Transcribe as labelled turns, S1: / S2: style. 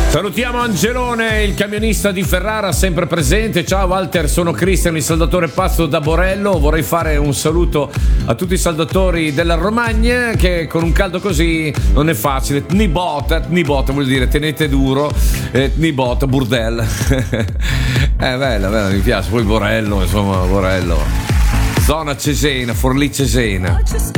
S1: Salutiamo Angelone, il camionista di Ferrara, sempre presente. Ciao Walter, sono Cristian, il saldatore pazzo da Borello. Vorrei fare un saluto a tutti i saldatori della Romagna, che con un caldo così non è facile. Tnibot vuol dire tenete duro, Tnibot, burdel. Bella, mi piace. Poi Borello, insomma, Borello. Zona Cesena, Forlì Cesena.